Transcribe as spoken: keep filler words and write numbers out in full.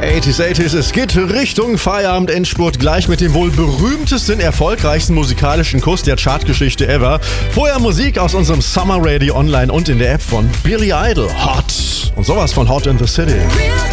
achtziger, achtziger, es geht Richtung Feierabend, Endspurt, gleich mit dem wohl berühmtesten, erfolgreichsten musikalischen Kuss der Chartgeschichte ever. Vorher Musik aus unserem Summer Radio Online und in der App von Billy Idol. Hot. Und sowas von Hot in the City.